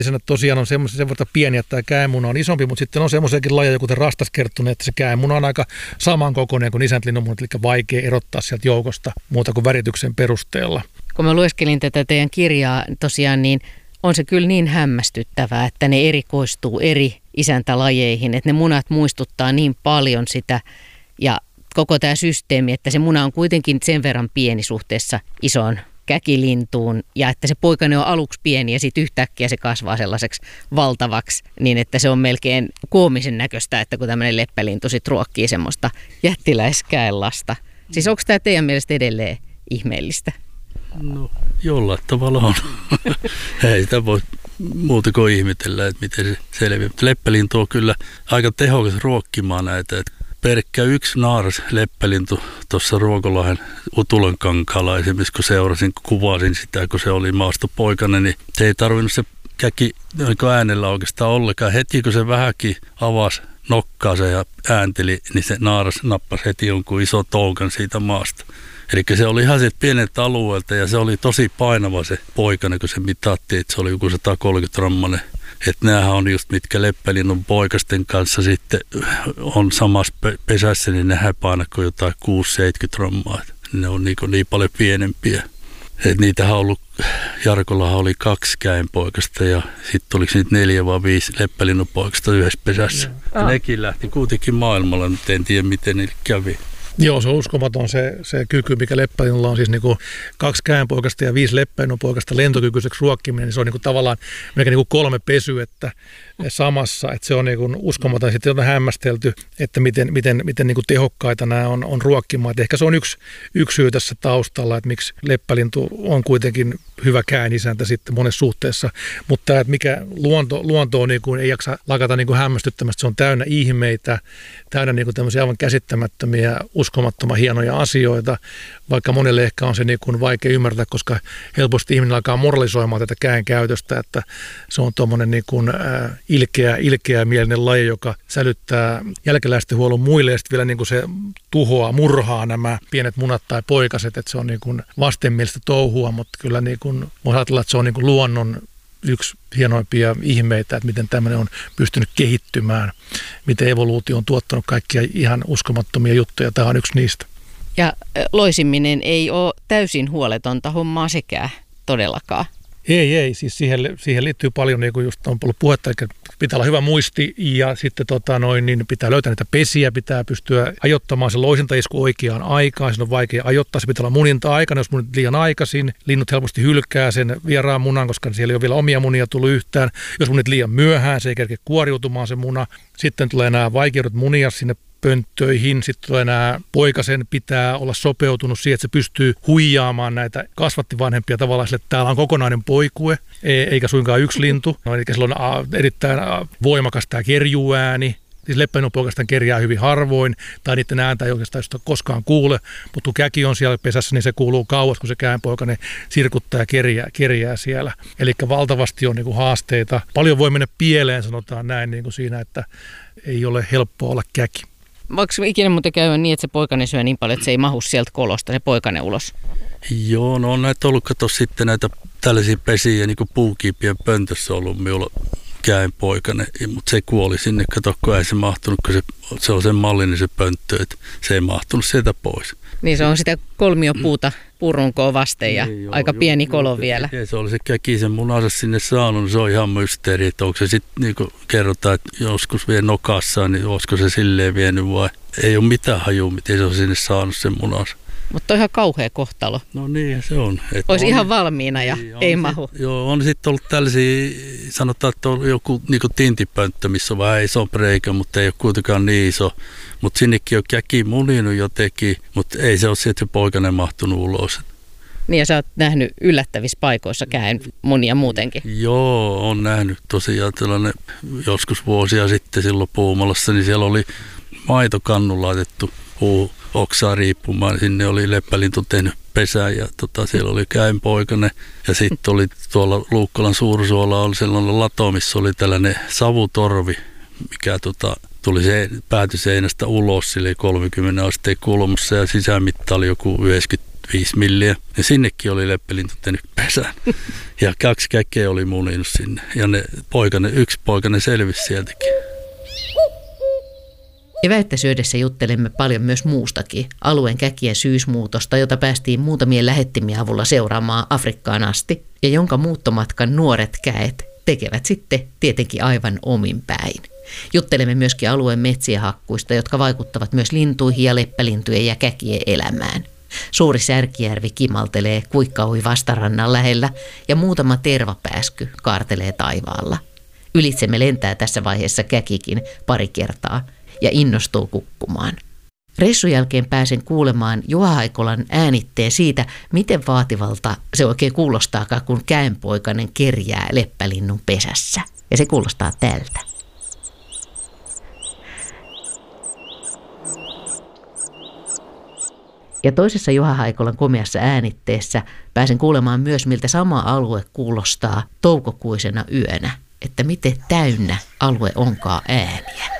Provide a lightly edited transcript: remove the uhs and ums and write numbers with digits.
Sen tosiaan on sen verran pieni, että tämä käenmuna on isompi, mutta sitten on semmoisiakin lajeja, kuten rastaskerttunen, että se käenmuna on aika samankokoinen kuin isäntälinnunmunat, eli vaikea erottaa sieltä joukosta muuta kuin värityksen perusteella. Kun mä lueskelin tätä teidän kirjaa tosiaan, niin on se kyllä niin hämmästyttävää, että ne erikoistuu eri isäntälajeihin, että ne munat muistuttaa niin paljon sitä ja koko tämä systeemi, että se muna on kuitenkin sen verran pieni suhteessa isoon käkilintuun ja että se poikainen on aluksi pieni ja sitten yhtäkkiä se kasvaa sellaiseksi valtavaksi niin, että se on melkein koomisen näköistä, että kun tämmöinen leppälintu sitten ruokkii semmoista jättiläiskäenlasta. Siis onko tämä teidän mielestä edelleen ihmeellistä? No jollain tavalla on. Ei sitä voi muuta kuin ihmetellä, että miten se selviää. Leppälintu on kyllä aika tehokas ruokkimaan näitä. Että pelkkä yksi naaras leppälintu tuossa Ruokolahden Utulankankaalla esimerkiksi, kun seurasin, kuvasin sitä, kun se oli maastopoikainen, niin se ei tarvinnut se käki äänellä oikeastaan ollenkaan. Heti kun se vähänkin avasi nokkaansa ja äänteli, niin se naaras nappasi heti jonkun iso toukan siitä maasta. Eli se oli ihan sieltä pieneltä alueelta ja se oli tosi painava se poikainen, kun se mitattiin, että se oli joku 130 grammanen. Että näähän on just mitkä leppälinnun poikasten kanssa sitten on samassa pesässä, niin nehän painaa kuin jotain 6-70 grammaa. Ne on niin paljon pienempiä. Et niitähän on ollut, Jarkollahan oli 2 käenpoikasta ja sitten oliko niitä 4 vai 5 leppälinnun poikasta yhdessä pesässä. Ja nekin lähti kuitenkin maailmalla, mutta en tiedä miten niille kävi. Joo, se on uskomaton se kyky, mikä leppälinnulla on siis niinku 2 käenpoikasta ja 5 leppälinnunpoikasta lentokykyiseksi ruokkiminen, niin se on niinku tavallaan melkein niinku 3 pesyettä samassa, että se on niinku uskomaton. Sitten on hämmästelty, että miten niinku tehokkaita nämä on ruokkimaan. Et ehkä se on yksi syy tässä taustalla, että miksi leppälintu on kuitenkin hyvä käänisäntä sitten monessa suhteessa, mutta että mikä luonto on, niinku, ei jaksa lakata niinku hämmästyttämästä, se on täynnä ihmeitä, täynnä niinku tämmöisiä aivan käsittämättömiä, uskomattoman hienoja asioita, vaikka monelle ehkä on se niinku vaikea ymmärtää, koska helposti ihminen alkaa moralisoimaan tätä käen käytöstä, että se on tuommoinen niinku ilkeä mielinen laji, joka sälyttää jälkeläistenhuollon muille ja sitten vielä niinku se murhaa nämä pienet munat tai poikaset, että se on niinku vastenmielistä touhua, mutta kyllä niinku voi ajatella, että se on niinku luonnon yksi hienoimpia ihmeitä, että miten tämmöinen on pystynyt kehittymään, miten evoluutio on tuottanut kaikkia ihan uskomattomia juttuja. Tämä on yksi niistä. Ja loisiminen ei ole täysin huoletonta hommaa sekään todellakaan. Ei. Siis siihen liittyy paljon, niin kuin just on ollut puhetta, eli pitää olla hyvä muisti ja sitten niin pitää löytää niitä pesiä, pitää pystyä ajoittamaan se loisintaisku oikeaan aikaan. Se on vaikea ajoittaa, se pitää olla muninta-aikana, jos munit liian aikaisin. Linnut helposti hylkää sen vieraan munan, koska siellä ei ole vielä omia munia tullut yhtään. Jos munit liian myöhään, se ei kerkeä kuoriutumaan se muna. Sitten tulee nämä vaikeudet munia sinne pönttöihin. Sitten tulee nämä poikasen pitää olla sopeutunut siihen, että se pystyy huijaamaan näitä kasvattivanhempia tavallaan sille, että täällä on kokonainen poikue, eikä suinkaan yksi lintu. No, eli sillä on erittäin voimakas tämä kerjuääni. Siis leppälinnunpoikastaan kerjää hyvin harvoin, tai niiden ääntä ei oikeastaan koskaan kuule, mutta kun käki on siellä pesässä, niin se kuuluu kauas, kun se käenpoikainen sirkuttaa ja kerjää siellä. Eli valtavasti on niinku haasteita. Paljon voi mennä pieleen, sanotaan näin, niin kuin siinä, että ei ole helppoa olla käki. Voiko ikinä muuten käydä niin, että se poikainen syö niin paljon, että se ei mahu sieltä kolosta, se poikainen ulos? Joo, no on näitä ollut, kato sitten näitä tällaisia pesiä, niin kuin puukiipien pöntössä ollut minulla käenpoikainen, mutta se kuoli sinne, kato, kun ei se mahtunut, kun se on sen mallinen se pönttö, että se ei mahtunut sieltä pois. Niin se on sitä kolmiopuuta purunkoa vasten ja niin, aika pieni kolo vielä. Ja se oli se käkisen munansa sinne saanut, niin se on ihan mysteeri, että onko se sitten, niin kuin kerrotaan, että joskus vie nokassaan, niin olisiko se silleen vienyt vai ei ole mitään hajua, miten se on sinne saanut sen munansa. Mutta on ihan kauhea kohtalo. No niin, se on. Olisi ihan valmiina ja niin, ei mahu. Joo, on sitten ollut tällaisia, sanotaan, että on joku niin tintipönttö, missä on vähän iso reikä, mutta ei ole kuitenkaan niin iso. Mutta sinnekin on käki muninut jo teki, mutta ei se ole sieltä poikainen mahtunut ulos. Niin ja sä oot nähnyt yllättävissä paikoissa käen munia muutenkin. Joo, on nähnyt tosiaan tällainen joskus vuosia sitten silloin Puumalassa, niin siellä oli maitokannu laitettu oksaa riippumaan. Sinne oli leppälintu tehnyt pesän ja siellä oli käenpoikainen. Ja sitten oli tuolla Luukkolan Suursuolla oli sellainen lato, missä oli tällainen savutorvi, mikä tuli päätyseinästä ulos, sille 30 asteen kulmassa ja sisämitta oli joku 95 5 milliä. Ja sinnekin oli leppälintu tehnyt pesän. Ja 2 käkeä oli muninut sinne. Ja yksi poikainen selvisi sieltäkin. Eväittä syödessä juttelemme paljon myös muustakin. Alueen käkien syysmuutosta, jota päästiin muutamien lähettimien avulla seuraamaan Afrikkaan asti. Ja jonka muuttomatkan nuoret käet tekevät sitten tietenkin aivan omin päin. Juttelemme myöskin alueen metsien hakkuista, jotka vaikuttavat myös lintuihin ja leppälintujen ja käkien elämään. Suuri särkijärvi kimaltelee Kuikkauhi vastarannan lähellä ja muutama tervapääsky kaartelee taivaalla. Ylitsemme lentää tässä vaiheessa käkikin pari kertaa ja innostuu kukkumaan. Reissun jälkeen pääsen kuulemaan Juha Haikolan äänitteen siitä, miten vaativalta se oikein kuulostaakaan, kun käenpoikainen kerjää leppälinnun pesässä. Ja se kuulostaa tältä. Ja toisessa Juha Haikolan komeassa äänitteessä pääsen kuulemaan myös, miltä sama alue kuulostaa toukokuisena yönä, että miten täynnä alue onkaan ääniä.